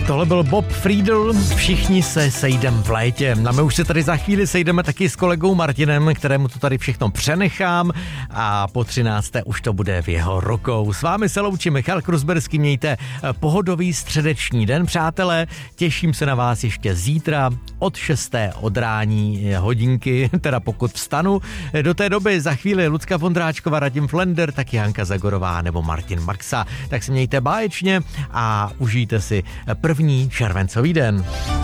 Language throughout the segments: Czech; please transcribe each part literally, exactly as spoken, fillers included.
Tohle byl Bob Friedl, všichni se sejdem v létě. A my už se tady za chvíli sejdeme taky s kolegou Martinem, kterému to tady všechno přenechám a po třinácté už to bude v jeho rukou. S vámi se loučí Michal Kruzberský, mějte pohodový středeční den, přátelé. Těším se na vás ještě zítra od šesté od rání hodinky, teda pokud vstanu. Do té doby za chvíli Lucka Vondráčková, Radim Flender, taky Hanka Zagorová nebo Martin Maxa. Tak se mějte báječně a užijte si první červencový den.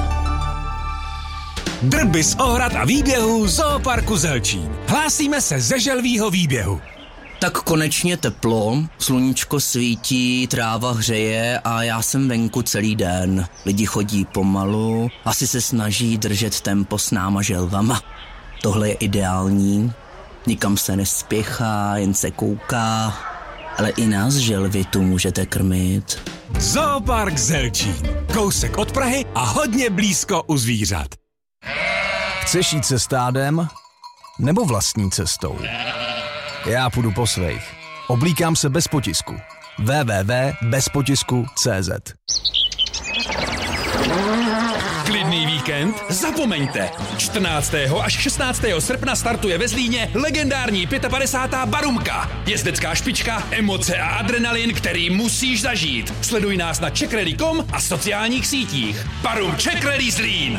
Drby z ohrad a výběhů Zooparku Zelčín. Hlásíme se ze želvýho výběhu. Tak konečně teplo, sluníčko svítí, tráva hřeje a já jsem venku celý den. Lidi chodí pomalu, asi se snaží držet tempo s náma želvama. Tohle je ideální, nikam se nespěchá, jen se kouká, ale i nás želvy tu můžete krmit. Zoopark Zelčín. Kousek od Prahy a hodně blízko u zvířat. Chceš jít se stádem nebo vlastní cestou? Já půjdu po svých. Oblíkám se bez potisku. w w w tečka bez potisku tečka c z. Klidný víkend? Zapomeňte! čtrnáctého až šestnáctého srpna startuje ve Zlíně legendární padesátá pátá Barumka. Jezdecká špička, emoce a adrenalin, který musíš zažít. Sleduj nás na czech rally tečka com a sociálních sítích. Barum Czech Rally Zlín.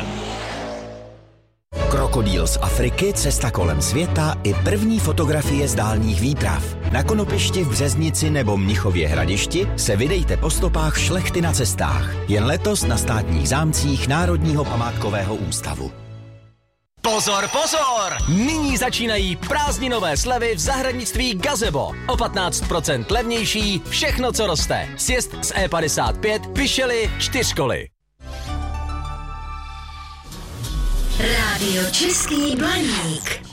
Krokodýl z Afriky, cesta kolem světa i první fotografie z dálních výprav. Na Konopišti v Březnici nebo Mnichově Hradišti se vydejte po stopách šlechty na cestách. Jen letos na státních zámcích Národního památkového ústavu. Pozor, pozor! Nyní začínají prázdninové slevy v zahradnictví Gazebo. O patnáct procent levnější, všechno, co roste. Sjezd z E padesát pět, Pišely, Čtyřkoly. Rádio Český Blaník.